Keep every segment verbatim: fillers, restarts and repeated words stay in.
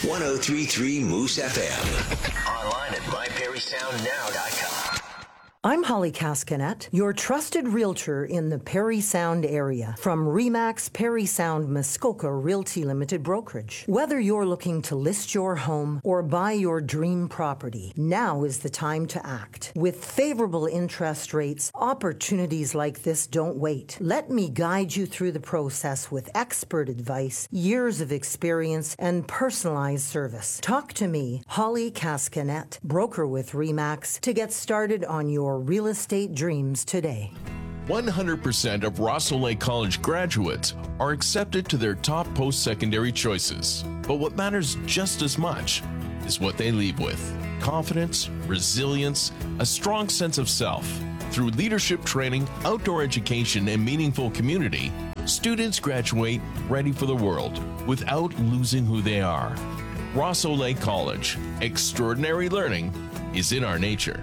one oh three point three Moose F M. Online at my perry sound now dot com. I'm Holly Cascanet, your trusted realtor in the Perry Sound area from Remax Perry Sound Muskoka Realty Limited Brokerage. Whether you're looking to list your home or buy your dream property, now is the time to act. With favorable interest rates, opportunities like this don't wait. Let me guide you through the process with expert advice, years of experience, and personalized service. Talk to me, Holly Cascanet, broker with Remax, to get started on your real estate dreams today. one hundred percent of Rosso Lake College graduates are accepted to their top post-secondary choices. But what matters just as much is what they leave with. Confidence, resilience, a strong sense of self. Through leadership training, outdoor education, and meaningful community, students graduate ready for the world without losing who they are. Rosso Lake College. Extraordinary learning is in our nature.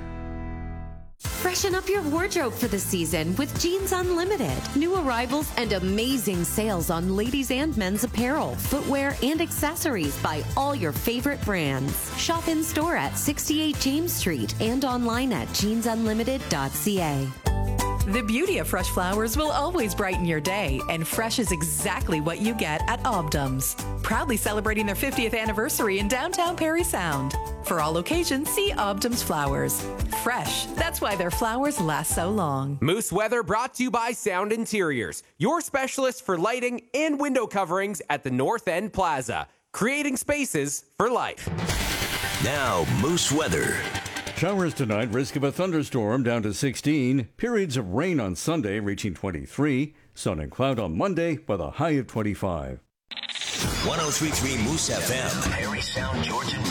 Freshen up your wardrobe for the season with Jeans Unlimited. New arrivals and amazing sales on ladies and men's apparel, footwear, and accessories by all your favorite brands. Shop in store at sixty-eight James Street and online at jeans unlimited dot c a. The beauty of fresh flowers will always brighten your day, and fresh is exactly what you get at Obdams. Proudly celebrating their fiftieth anniversary in downtown Perry Sound. For all occasions, see Obdams Flowers. Fresh, that's why their flowers last so long. Moose Weather brought to you by Sound Interiors, your specialist for lighting and window coverings at the North End Plaza, creating spaces for life. Now, Moose Weather. Showers tonight, risk of a thunderstorm down to sixteen. Periods of rain on Sunday reaching twenty-three. Sun and cloud on Monday with a high of twenty-five. one oh three point three Moose F M. Perry Sound, Georgia.